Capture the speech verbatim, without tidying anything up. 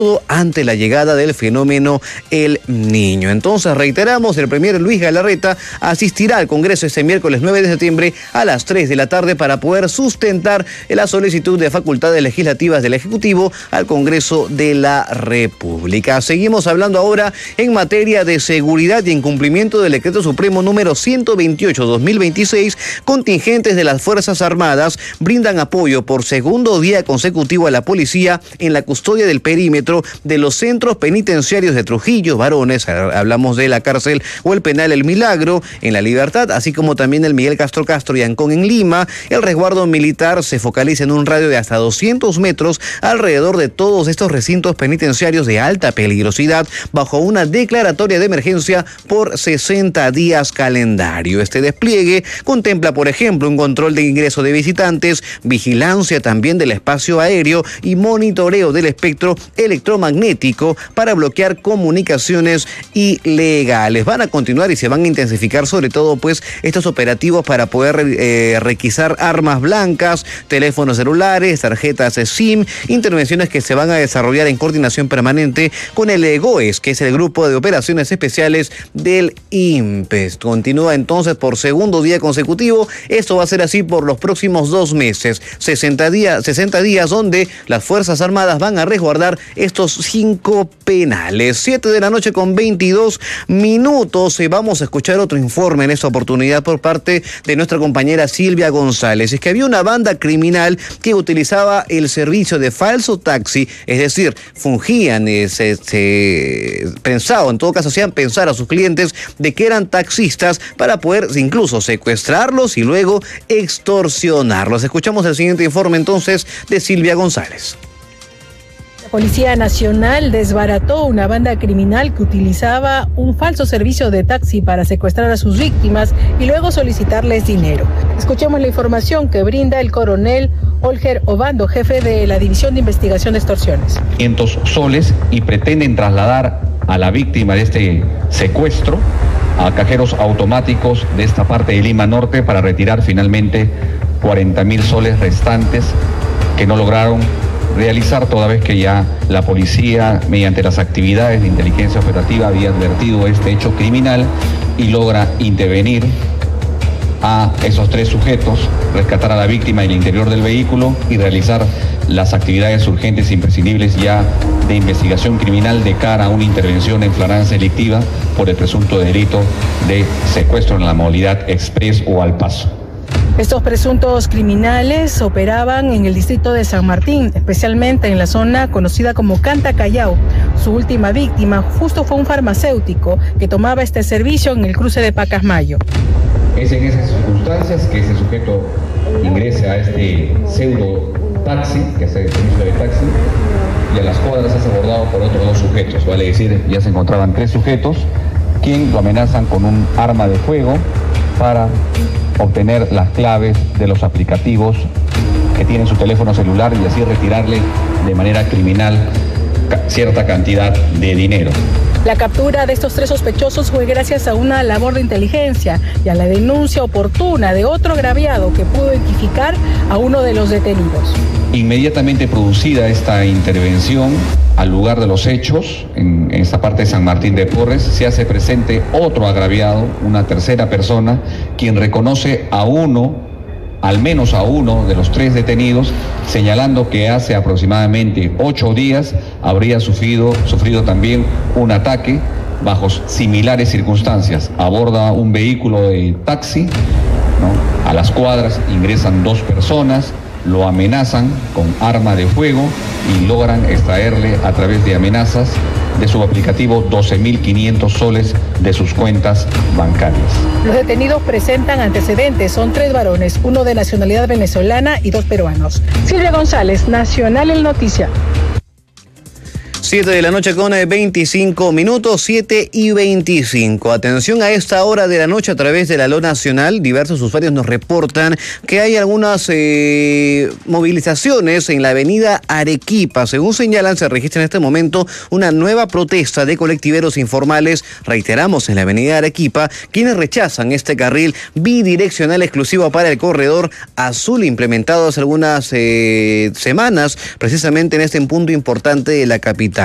ante la llegada del fenómeno El Niño. Entonces, reiteramos, el premier Luis Galarreta asistirá al Congreso este miércoles nueve de septiembre a las tres de la tarde para poder sustentar la solicitud de facultades legislativas del Ejecutivo al Congreso de la República. Seguimos hablando ahora en materia de seguridad y en cumplimiento del Decreto Supremo número ciento veintiocho barra dos mil veintiséis. Contingentes de las Fuerzas Armadas brindan apoyo por segundo día consecutivo a la policía en la custodia del perímetro de los centros penitenciarios de Trujillo, Varones, hablamos de la cárcel o el penal El Milagro en La Libertad, así como también el Miguel Castro Castro y Ancón en Lima. El resguardo militar se focaliza en un radio de hasta doscientos metros alrededor de todos estos recintos penitenciarios de alta peligrosidad bajo una declaratoria de emergencia por sesenta días calendario. Este despliegue contempla, por ejemplo, un control de ingreso de visitantes, vigilancia también del espacio aéreo y monitoreo del espectro electromagnético electromagnético para bloquear comunicaciones ilegales. Van a continuar y se van a intensificar sobre todo pues estos operativos para poder eh, requisar armas blancas, teléfonos celulares, tarjetas SIM, intervenciones que se van a desarrollar en coordinación permanente con el GOES, que es el Grupo de Operaciones Especiales del INPES. Continúa entonces por segundo día consecutivo. Esto va a ser así por los próximos dos meses, sesenta días, sesenta días donde las Fuerzas Armadas van a resguardar estos cinco penales. siete de la noche con veintidós minutos. Y vamos a escuchar otro informe en esta oportunidad por parte de nuestra compañera Silvia González. Es que había una banda criminal que utilizaba el servicio de falso taxi, es decir, fungían, eh, se, se pensaba, en todo caso hacían pensar a sus clientes de que eran taxistas para poder incluso secuestrarlos y luego extorsionarlos. Escuchamos el siguiente informe entonces de Silvia González. Policía Nacional desbarató una banda criminal que utilizaba un falso servicio de taxi para secuestrar a sus víctimas y luego solicitarles dinero. Escuchemos la información que brinda el coronel Olger Obando, jefe de la División de Investigación de Extorsiones. quinientos soles y pretenden trasladar a la víctima de este secuestro a cajeros automáticos de esta parte de Lima Norte para retirar finalmente cuarenta mil soles restantes que no lograron realizar, toda vez que ya la policía, mediante las actividades de inteligencia operativa, había advertido este hecho criminal y logra intervenir a esos tres sujetos, rescatar a la víctima en el interior del vehículo y realizar las actividades urgentes e imprescindibles ya de investigación criminal de cara a una intervención en flagrancia delictiva por el presunto delito de secuestro en la modalidad express o al paso. Estos presuntos criminales operaban en el distrito de San Martín, especialmente en la zona conocida como Canta Callao. Su última víctima justo fue un farmacéutico que tomaba este servicio en el cruce de Pacasmayo. Es en esas circunstancias que ese sujeto ingresa a este pseudo taxi, que es el servicio de taxi, y a las cuadras es abordado por otros dos sujetos, vale decir, ya se encontraban tres sujetos, quien lo amenazan con un arma de fuego para obtener las claves de los aplicativos que tiene su teléfono celular y así retirarle de manera criminal cierta cantidad de dinero. La captura de estos tres sospechosos fue gracias a una labor de inteligencia y a la denuncia oportuna de otro agraviado que pudo identificar a uno de los detenidos. Inmediatamente producida esta intervención al lugar de los hechos, en, en esta parte de San Martín de Porres, se hace presente otro agraviado, una tercera persona, quien reconoce a uno, al menos a uno de los tres detenidos, señalando que hace aproximadamente ocho días habría sufrido, sufrido también un ataque bajo similares circunstancias. Aborda un vehículo de taxi, ¿no? A las cuadras ingresan dos personas, lo amenazan con arma de fuego y logran extraerle a través de amenazas de su aplicativo doce mil quinientos soles de sus cuentas bancarias. Los detenidos presentan antecedentes, son tres varones, uno de nacionalidad venezolana y dos peruanos. Silvia González, Nacional El Noticia. siete de la noche con veinticinco minutos, siete y veinticinco. Atención a esta hora de la noche a través de la Lo Nacional. Diversos usuarios nos reportan que hay algunas eh, movilizaciones en la avenida Arequipa. Según señalan, se registra en este momento una nueva protesta de colectiveros informales, reiteramos, en la avenida Arequipa, quienes rechazan este carril bidireccional exclusivo para el corredor azul implementado hace algunas eh, semanas, precisamente en este punto importante de la capital.